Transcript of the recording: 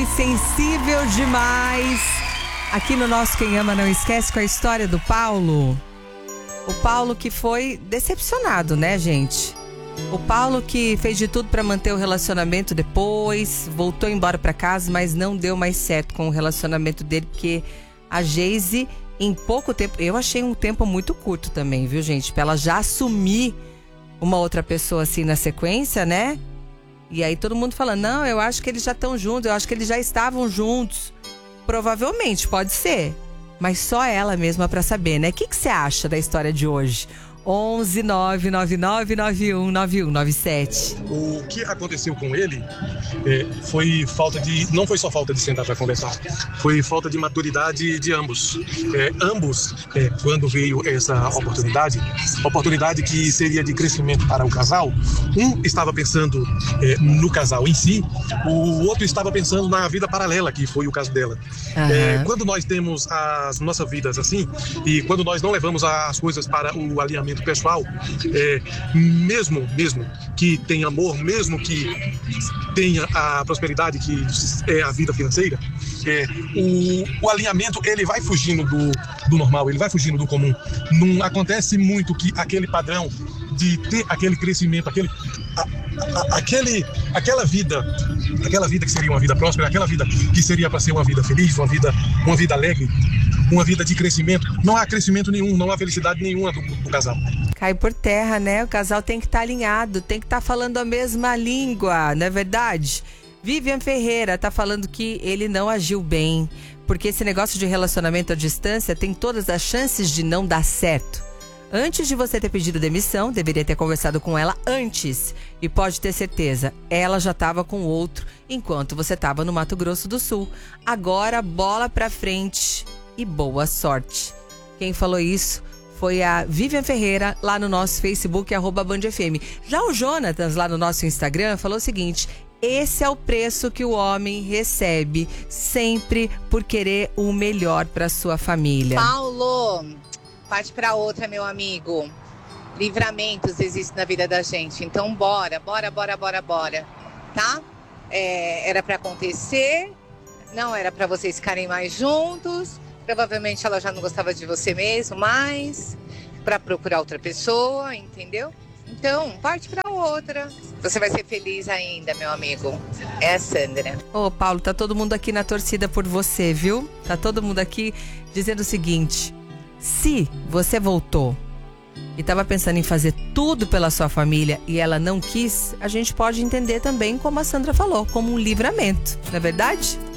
FM, sensível demais. Aqui no nosso Quem Ama Não Esquece, com a história do Paulo. O Paulo que foi decepcionado, né, gente? O Paulo que fez de tudo pra manter o relacionamento depois, voltou embora pra casa, mas não deu mais certo com o relacionamento dele, porque a Geise, em pouco tempo, eu achei um tempo muito curto também, viu, gente? Pra ela já assumir uma outra pessoa assim na sequência, né? E aí todo mundo falando, não, eu acho que eles já estão juntos, eu acho que eles já estavam juntos. Provavelmente, pode ser. Mas só ela mesma pra saber, né? O que você acha da história de hoje? 11 999 91 9197. O que aconteceu com ele foi não foi só falta de sentar para conversar, foi falta de maturidade de ambos. Quando veio essa oportunidade que seria de crescimento para o casal, um estava pensando no casal em si, o outro estava pensando na vida paralela, que foi o caso dela. Quando nós temos as nossas vidas assim, e quando nós não levamos as coisas para o alinhamento pessoal, mesmo que tenha amor, mesmo que tenha a prosperidade que é a vida financeira, o alinhamento ele vai fugindo do normal, ele vai fugindo do comum. Não acontece muito que aquele padrão de ter aquele crescimento, aquela vida que seria uma vida próspera, aquela vida que seria para ser uma vida feliz, uma vida alegre, uma vida de crescimento. Não há crescimento nenhum, não há felicidade nenhuma do casal. Cai por terra, né? O casal tem que estar alinhado, tem que estar falando a mesma língua, não é verdade? Vivian Ferreira tá falando que ele não agiu bem, porque esse negócio de relacionamento à distância tem todas as chances de não dar certo. Antes de você ter pedido demissão, deveria ter conversado com ela antes. E pode ter certeza, ela já estava com outro enquanto você estava no Mato Grosso do Sul. Agora, bola pra frente e boa sorte. Quem falou isso foi a Vivian Ferreira, lá no nosso Facebook, @BandFM. Já o Jonatas, lá no nosso Instagram, falou o seguinte: esse é o preço que o homem recebe, sempre por querer o melhor para sua família. Paulo, parte para outra, meu amigo. Livramentos existem na vida da gente, então bora, tá? Era para acontecer, não era para vocês ficarem mais juntos. Provavelmente ela já não gostava de você mesmo, mas para procurar outra pessoa, entendeu? Então, parte para outra. Você vai ser feliz ainda, meu amigo. É a Sandra. Ô, Paulo, tá todo mundo aqui na torcida por você, viu? Tá todo mundo aqui dizendo o seguinte: se você voltou e tava pensando em fazer tudo pela sua família e ela não quis, a gente pode entender também, como a Sandra falou, como um livramento, não é verdade?